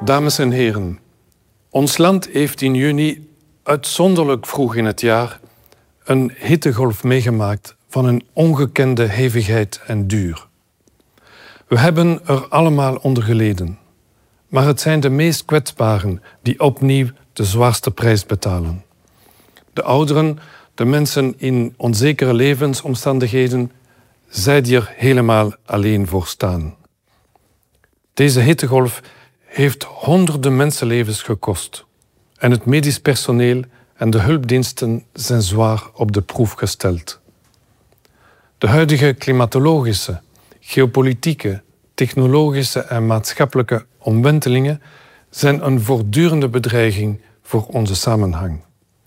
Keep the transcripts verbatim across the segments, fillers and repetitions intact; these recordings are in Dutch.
Dames en heren, ons land heeft in juni uitzonderlijk vroeg in het jaar een hittegolf meegemaakt van een ongekende hevigheid en duur. We hebben er allemaal onder geleden, maar het zijn de meest kwetsbaren die opnieuw de zwaarste prijs betalen. De ouderen, de mensen in onzekere levensomstandigheden, zij die er helemaal alleen voor staan. Deze hittegolf heeft honderden mensenlevens gekost en het medisch personeel en de hulpdiensten zijn zwaar op de proef gesteld. De huidige klimatologische, geopolitieke, technologische en maatschappelijke omwentelingen zijn een voortdurende bedreiging voor onze samenhang.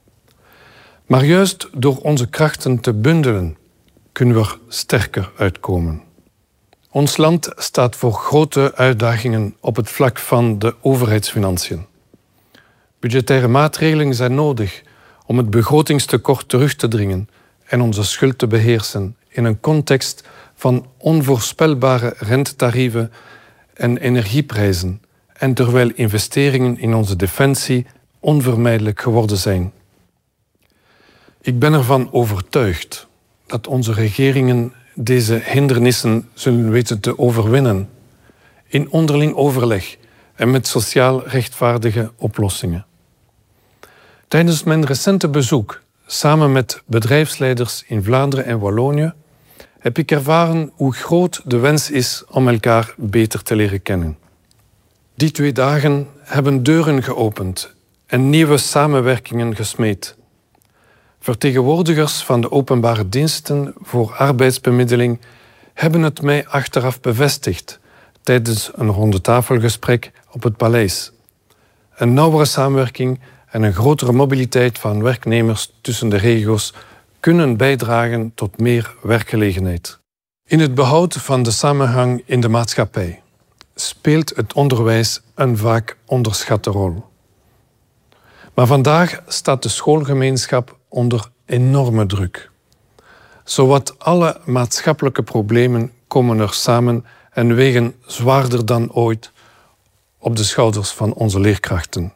Maar juist door onze krachten te bundelen kunnen we er sterker uitkomen. Ons land staat voor grote uitdagingen op het vlak van de overheidsfinanciën. Budgettaire maatregelen zijn nodig om het begrotingstekort terug te dringen en onze schuld te beheersen in een context van onvoorspelbare rentetarieven en energieprijzen en terwijl investeringen in onze defensie onvermijdelijk geworden zijn. Ik ben ervan overtuigd dat onze regeringen deze hindernissen zullen weten te overwinnen in onderling overleg en met sociaal rechtvaardige oplossingen. Tijdens mijn recente bezoek samen met bedrijfsleiders in Vlaanderen en Wallonië heb ik ervaren hoe groot de wens is om elkaar beter te leren kennen. Die twee dagen hebben deuren geopend en nieuwe samenwerkingen gesmeed. Vertegenwoordigers van de openbare diensten voor arbeidsbemiddeling hebben het mij achteraf bevestigd tijdens een rondetafelgesprek op het paleis. Een nauwere samenwerking en een grotere mobiliteit van werknemers tussen de regio's kunnen bijdragen tot meer werkgelegenheid. In het behoud van de samenhang in de maatschappij speelt het onderwijs een vaak onderschatte rol. Maar vandaag staat de schoolgemeenschap onder enorme druk. Zowat alle maatschappelijke problemen komen er samen en wegen zwaarder dan ooit op de schouders van onze leerkrachten.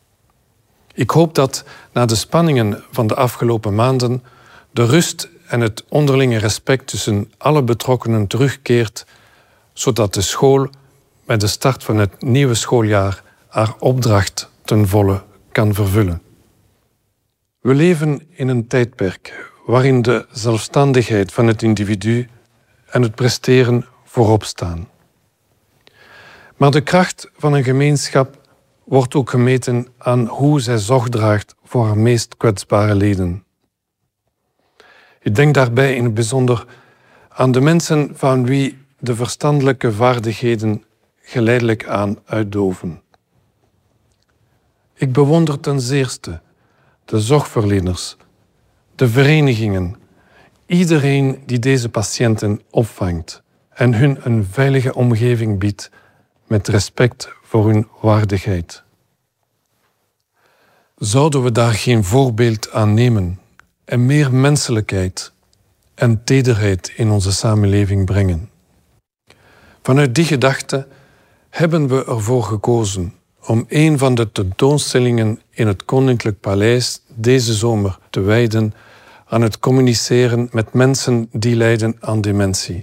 Ik hoop dat na de spanningen van de afgelopen maanden de rust en het onderlinge respect tussen alle betrokkenen terugkeert, zodat de school met de start van het nieuwe schooljaar haar opdracht ten volle kan vervullen. We leven in een tijdperk waarin de zelfstandigheid van het individu en het presteren voorop staan. Maar de kracht van een gemeenschap wordt ook gemeten aan hoe zij zorg draagt voor haar meest kwetsbare leden. Ik denk daarbij in het bijzonder aan de mensen van wie de verstandelijke vaardigheden geleidelijk aan uitdoven. Ik bewonder ten zeerste de zorgverleners, de verenigingen, iedereen die deze patiënten opvangt en hun een veilige omgeving biedt met respect voor hun waardigheid. Zouden we daar geen voorbeeld aan nemen en meer menselijkheid en tederheid in onze samenleving brengen? Vanuit die gedachte hebben we ervoor gekozen om een van de tentoonstellingen in het Koninklijk Paleis deze zomer te wijden aan het communiceren met mensen die lijden aan dementie.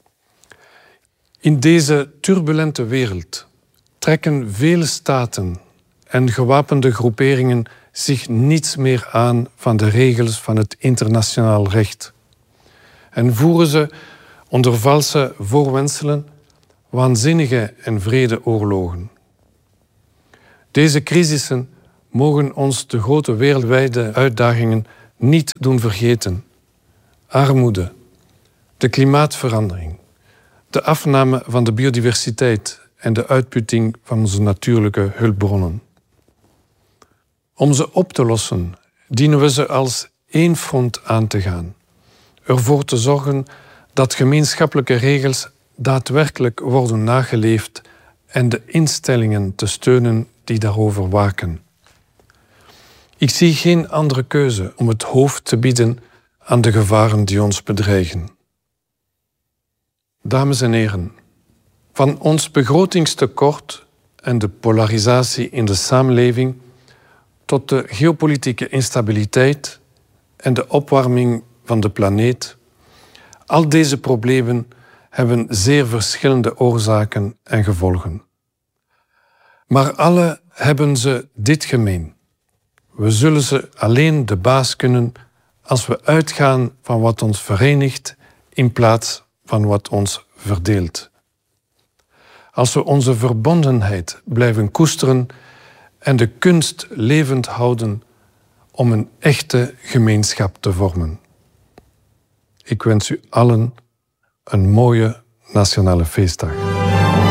In deze turbulente wereld trekken vele staten en gewapende groeperingen zich niets meer aan van de regels van het internationaal recht en voeren ze onder valse voorwendselen waanzinnige en wrede oorlogen. Deze crisissen mogen ons de grote wereldwijde uitdagingen niet doen vergeten. Armoede, de klimaatverandering, de afname van de biodiversiteit en de uitputting van onze natuurlijke hulpbronnen. Om ze op te lossen, dienen we ze als één front aan te gaan. Ervoor te zorgen dat gemeenschappelijke regels daadwerkelijk worden nageleefd en de instellingen te steunen die daarover waken. Ik zie geen andere keuze om het hoofd te bieden aan de gevaren die ons bedreigen. Dames en heren, van ons begrotingstekort en de polarisatie in de samenleving tot de geopolitieke instabiliteit en de opwarming van de planeet. Al deze problemen hebben zeer verschillende oorzaken en gevolgen. Maar alle hebben ze dit gemeen. We zullen ze alleen de baas kunnen als we uitgaan van wat ons verenigt in plaats van wat ons verdeelt. Als we onze verbondenheid blijven koesteren en de kunst levend houden om een echte gemeenschap te vormen. Ik wens u allen een mooie Nationale Feestdag.